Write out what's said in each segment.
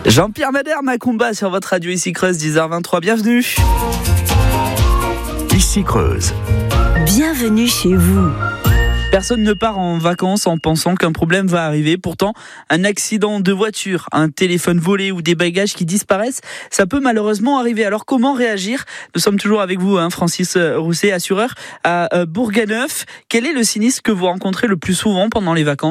Jean-Pierre Madère, Macumba sur votre radio ici Creuse, 10h23, bienvenue. Ici Creuse. Bienvenue chez vous. Personne ne part en vacances en pensant qu'un problème va arriver. Pourtant, un accident de voiture, un téléphone volé ou des bagages qui disparaissent, ça peut malheureusement arriver. Alors comment réagir ? Nous sommes toujours avec vous, Francis Rousset, assureur à Bourganeuf. Quel est le sinistre que vous rencontrez le plus souvent pendant les vacances ?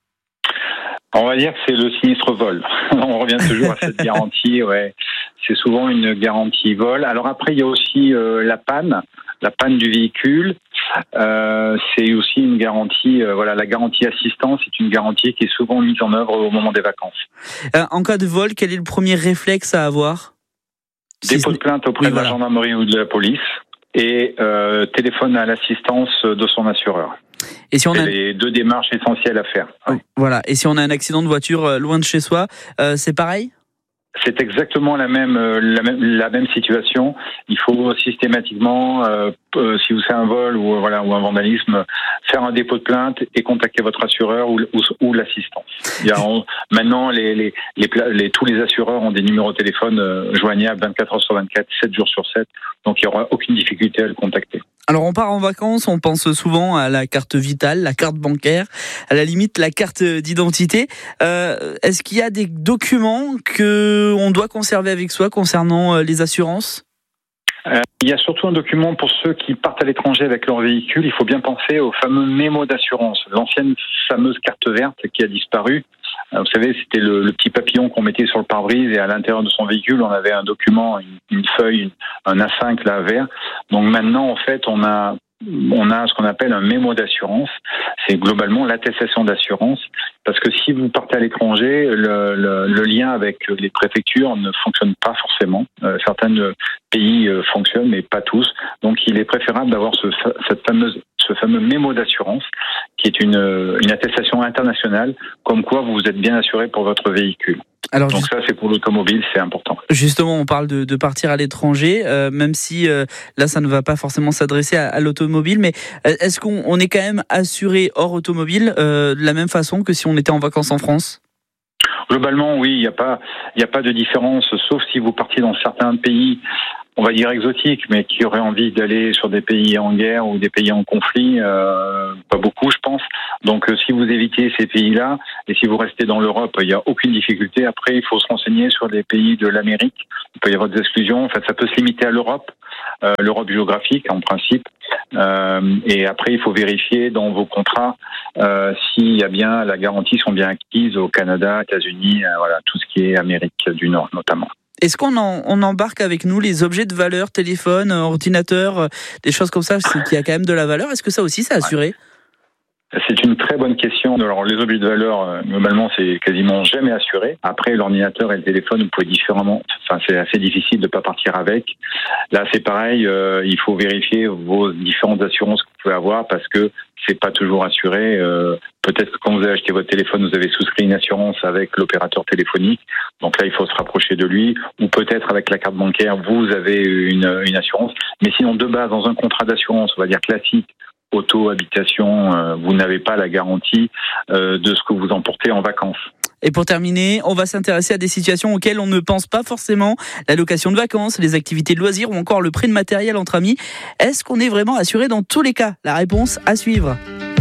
On va dire que c'est le sinistre vol. On revient toujours à cette garantie. Ouais. C'est souvent une garantie vol. Alors après, il y a aussi la panne du véhicule. C'est aussi une garantie. La garantie assistance est une garantie qui est souvent mise en œuvre au moment des vacances. En cas de vol, quel est le premier réflexe à avoir ? Dépôt de plainte auprès de la gendarmerie ou de la police et téléphone à l'assistance de son assureur. Et si on a les deux démarches essentielles à faire. Ouais. Voilà. Et si on a un accident de voiture loin de chez soi, c'est pareil ? C'est exactement la même situation. Il faut systématiquement, si vous faites un vol ou un vandalisme, faire un dépôt de plainte et contacter votre assureur ou l'assistance. Maintenant, tous les assureurs ont des numéros de téléphone joignables 24 heures sur 24, 7 jours sur 7. Donc, il n'y aura aucune difficulté à le contacter. Alors, on part en vacances, on pense souvent à la carte vitale, la carte bancaire, à la limite la carte d'identité. Est-ce qu'il y a des documents qu'on doit conserver avec soi concernant les assurances ? Il y a surtout un document pour ceux qui partent à l'étranger avec leur véhicule. Il faut bien penser au fameux mémo d'assurance, l'ancienne fameuse carte verte qui a disparu. Vous savez, c'était le petit papillon qu'on mettait sur le pare-brise et à l'intérieur de son véhicule, on avait un document, une feuille, un A5 là, vert. Donc maintenant, en fait, on a ce qu'on appelle un mémo d'assurance. C'est globalement l'attestation d'assurance. Parce que si vous partez à l'étranger, le lien avec les préfectures ne fonctionne pas forcément. Certains pays fonctionnent, mais pas tous. Donc il est préférable d'avoir ce fameux mémo d'assurance, qui est une attestation internationale, comme quoi vous êtes bien assuré pour votre véhicule. Alors, donc ça, c'est pour l'automobile, c'est important. Justement, on parle de partir à l'étranger, même si là, ça ne va pas forcément s'adresser à l'automobile, mais est-ce qu'on est quand même assuré hors automobile de la même façon que si on était en vacances en France ? Globalement, oui, il n'y a pas de différence, sauf si vous partiez dans certains pays, on va dire exotiques, mais qui auraient envie d'aller sur des pays en guerre ou des pays en conflit, pas beaucoup, je pense. Donc, si vous évitez ces pays-là, et si vous restez dans l'Europe, il n'y a aucune difficulté. Après, il faut se renseigner sur les pays de l'Amérique. Il peut y avoir des exclusions. En fait, ça peut se limiter à l'Europe géographique, en principe. Et après, il faut vérifier dans vos contrats s'il y a bien, la garantie sont bien acquises au Canada, États-Unis, tout ce qui est Amérique du Nord, notamment. Est-ce qu'on embarque avec nous les objets de valeur, téléphone, ordinateur, des choses comme ça, qui a quand même de la valeur ? Est-ce que ça aussi, c'est assuré ? C'est une très bonne question. Alors, les objets de valeur, globalement, c'est quasiment jamais assuré. Après, l'ordinateur et le téléphone, vous pouvez différemment. Enfin, c'est assez difficile de pas partir avec. Là, c'est pareil. Il faut vérifier vos différentes assurances que vous pouvez avoir parce que c'est pas toujours assuré. Peut-être que quand vous avez acheté votre téléphone, vous avez souscrit une assurance avec l'opérateur téléphonique. Donc là, il faut se rapprocher de lui. Ou peut-être avec la carte bancaire, vous avez une assurance. Mais sinon, de base, dans un contrat d'assurance, on va dire classique, auto, habitation, vous n'avez pas la garantie de ce que vous emportez en vacances. Et pour terminer, on va s'intéresser à des situations auxquelles on ne pense pas forcément, la location de vacances, les activités de loisirs ou encore le prêt de matériel entre amis. Est-ce qu'on est vraiment assuré dans tous les cas ? La réponse à suivre.